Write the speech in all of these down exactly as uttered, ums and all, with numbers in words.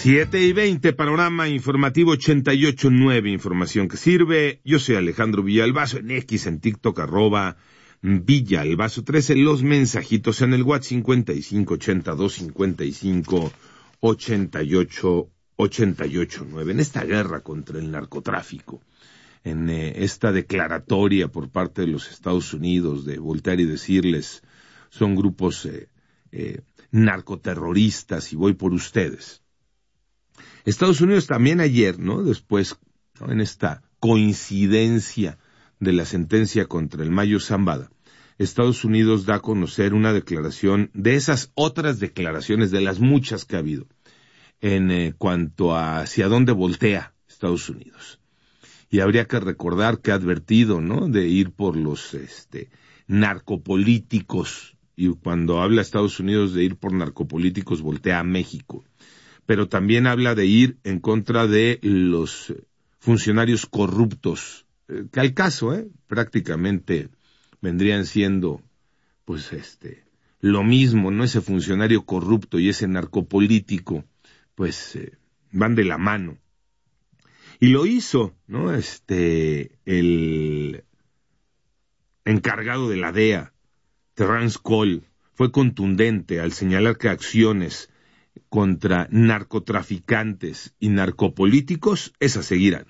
Siete y veinte, panorama informativo ochenta y ocho nueve, información que sirve. Yo soy Alejandro Villalbazo, en X, en TikTok, arroba Villalbazo trece, los mensajitos en el WhatsApp cincuenta y cinco ochenta y dos cincuenta y cinco ochenta y ocho ochenta y ocho nueve. En esta guerra contra el narcotráfico, en eh, esta declaratoria por parte de los Estados Unidos de voltear y decirles, son grupos eh, eh, narcoterroristas y voy por ustedes. Estados Unidos también ayer, ¿no? Después, ¿no? En esta coincidencia de la sentencia contra el Mayo Zambada, Estados Unidos da a conocer una declaración de esas otras declaraciones, de las muchas que ha habido, en eh, cuanto a hacia dónde voltea Estados Unidos. Y habría que recordar que ha advertido, ¿no? De ir por los este, narcopolíticos, y cuando habla Estados Unidos de ir por narcopolíticos, voltea a México. Pero también habla de ir en contra de los funcionarios corruptos, eh, que al caso, eh, prácticamente vendrían siendo, pues, este, lo mismo, ¿no? Ese funcionario corrupto y ese narcopolítico, pues, eh, van de la mano. Y lo hizo, ¿no? Este, el encargado de la D E A, Terrence Cole, fue contundente al señalar que acciones contra narcotraficantes y narcopolíticos, esas seguirán.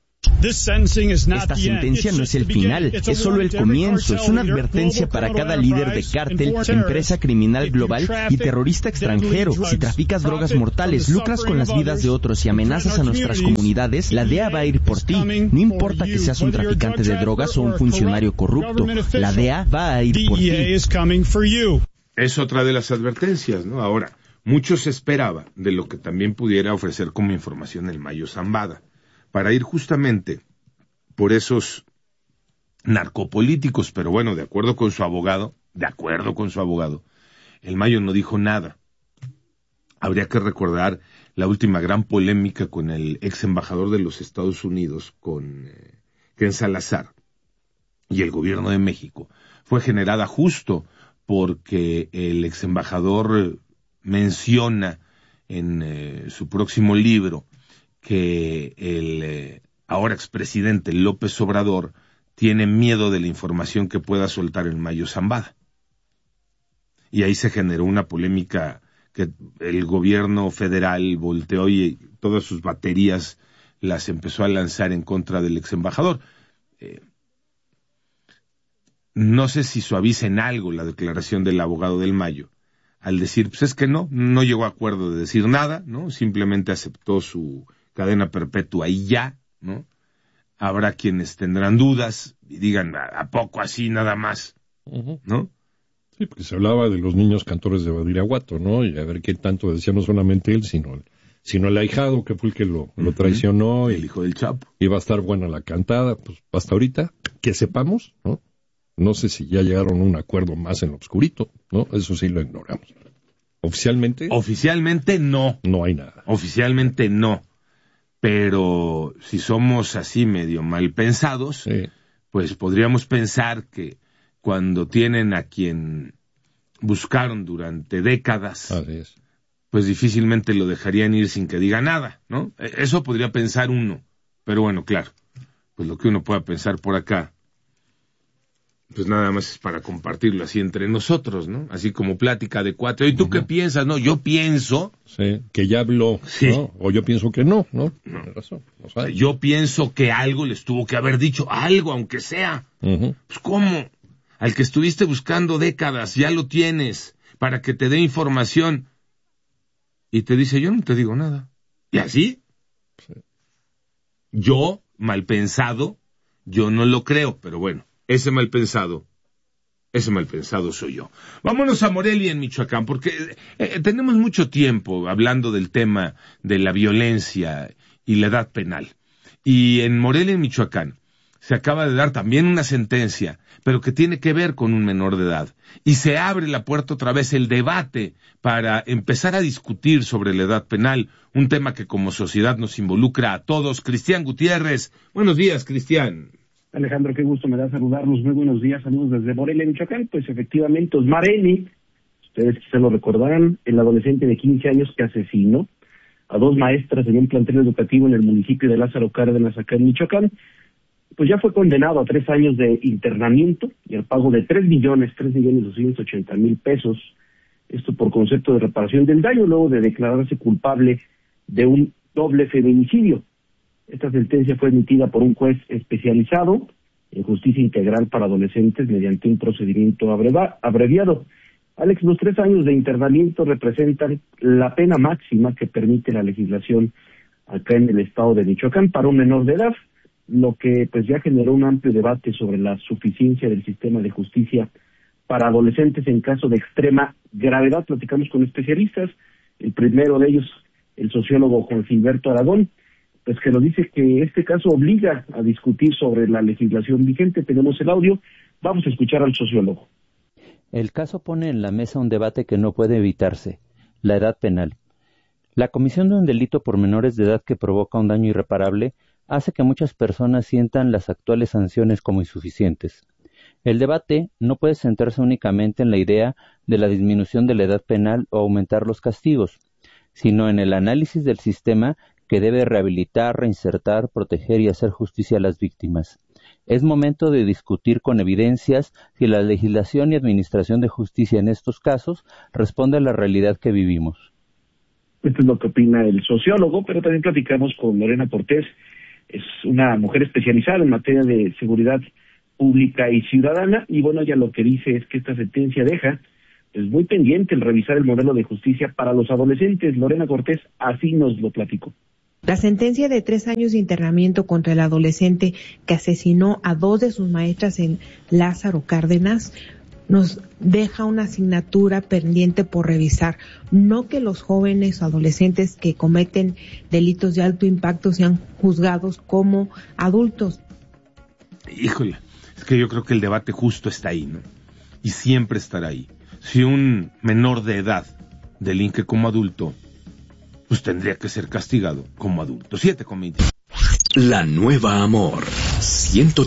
Esta sentencia no es el final, es solo el comienzo, es una advertencia para cada líder de cártel, empresa criminal global y terrorista extranjero. Si traficas drogas mortales, lucras con las vidas de otros y amenazas a nuestras comunidades, la D E A va a ir por ti. No importa que seas un traficante de drogas o un funcionario corrupto, la D E A va a ir por ti. Es otra de las advertencias, ¿no? Ahora, mucho se esperaba de lo que también pudiera ofrecer como información el Mayo Zambada, para ir justamente por esos narcopolíticos, pero bueno, de acuerdo con su abogado, de acuerdo con su abogado, el Mayo no dijo nada. Habría que recordar la última gran polémica con el ex embajador de los Estados Unidos, con eh, Ken Salazar, y el gobierno de México. Fue generada justo porque el ex embajador menciona en eh, su próximo libro que el eh, ahora expresidente López Obrador tiene miedo de la información que pueda soltar el Mayo Zambada. Y ahí se generó una polémica que el gobierno federal volteó y todas sus baterías las empezó a lanzar en contra del ex embajador. Eh, no sé si suaviza en algo la declaración del abogado del Mayo, al decir, pues es que no, no llegó a acuerdo de decir nada, ¿no? Simplemente aceptó su cadena perpetua y ya, ¿no? Habrá quienes tendrán dudas y digan, ¿a poco así nada más? Uh-huh. ¿No? Sí, porque se hablaba de los niños cantores de Badiraguato, ¿no? Y a ver qué tanto decía no solamente él, sino el, sino el ahijado, que fue el que lo, uh-huh. lo traicionó. El y, hijo del Chapo. Iba a estar buena la cantada, pues hasta ahorita, que sepamos, ¿no? No sé si ya llegaron a un acuerdo más en lo oscurito, ¿no? Eso sí lo ignoramos. ¿Oficialmente? Oficialmente no. No hay nada. Oficialmente no. Pero si somos así medio mal pensados, sí. Pues podríamos pensar que cuando tienen a quien buscaron durante décadas, así es. Pues difícilmente lo dejarían ir sin que diga nada, ¿no? Eso podría pensar uno. Pero bueno, claro, pues lo que uno pueda pensar por acá, pues nada más es para compartirlo así entre nosotros, ¿no? Así como plática de cuatro. ¿Y tú uh-huh. qué piensas? No, yo pienso... Sí, que ya habló, sí. ¿no? O yo pienso que no, ¿no? No. Tienes razón. No sabe. Yo pienso que algo les tuvo que haber dicho, algo, aunque sea. Uh-huh. Pues, ¿cómo? Al que estuviste buscando décadas, ya lo tienes, para que te dé información. Y te dice, yo no te digo nada. ¿Y así? Sí. Yo, mal pensado, yo no lo creo, pero bueno. Ese mal pensado, ese mal pensado soy yo. Vámonos a Morelia, en Michoacán, porque eh, tenemos mucho tiempo hablando del tema de la violencia y la edad penal. Y en Morelia, en Michoacán, se acaba de dar también una sentencia, pero que tiene que ver con un menor de edad. Y se abre la puerta otra vez, el debate, para empezar a discutir sobre la edad penal, un tema que como sociedad nos involucra a todos. Cristian Gutiérrez, buenos días, Cristian. Alejandro, qué gusto me da saludarlos. Muy buenos días, saludos desde Morelia, Michoacán. Pues efectivamente, Osmar N., ustedes quizá lo recordarán, el adolescente de quince años que asesinó a dos maestras en un plantel educativo en el municipio de Lázaro Cárdenas, acá en Michoacán, pues ya fue condenado a tres años de internamiento y al pago de tres millones, tres millones doscientos ochenta mil pesos, esto por concepto de reparación del daño, luego de declararse culpable de un doble feminicidio. Esta sentencia fue emitida por un juez especializado en justicia integral para adolescentes mediante un procedimiento abreva, abreviado. Alex, los tres años de internamiento representan la pena máxima que permite la legislación acá en el estado de Michoacán para un menor de edad, lo que pues ya generó un amplio debate sobre la suficiencia del sistema de justicia para adolescentes en caso de extrema gravedad. Platicamos con especialistas, el primero de ellos, el sociólogo Juan Gilberto Aragón, pues que nos dice que este caso obliga a discutir sobre la legislación vigente. Tenemos el audio, vamos a escuchar al sociólogo. El caso pone en la mesa un debate que no puede evitarse, la edad penal. La comisión de un delito por menores de edad que provoca un daño irreparable hace que muchas personas sientan las actuales sanciones como insuficientes. El debate no puede centrarse únicamente en la idea de la disminución de la edad penal o aumentar los castigos, sino en el análisis del sistema que debe rehabilitar, reinsertar, proteger y hacer justicia a las víctimas. Es momento de discutir con evidencias si la legislación y administración de justicia en estos casos responde a la realidad que vivimos. Esto es lo que opina el sociólogo, pero también platicamos con Lorena Cortés, es una mujer especializada en materia de seguridad pública y ciudadana, y bueno, ella lo que dice es que esta sentencia deja pues muy pendiente el revisar el modelo de justicia para los adolescentes. Lorena Cortés así nos lo platicó. La sentencia de tres años de internamiento contra el adolescente que asesinó a dos de sus maestras en Lázaro Cárdenas nos deja una asignatura pendiente por revisar. No que los jóvenes o adolescentes que cometen delitos de alto impacto sean juzgados como adultos. Híjole, es que yo creo que el debate justo está ahí, ¿no? Y siempre estará ahí. Si un menor de edad delinque como adulto, pues tendría que ser castigado como adulto. Siete con veinte. La nueva Amor. ciento